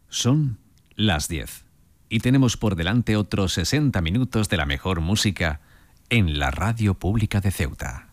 Son las 10 y tenemos por delante otros 60 minutos de la mejor música en la Radio Pública de Ceuta.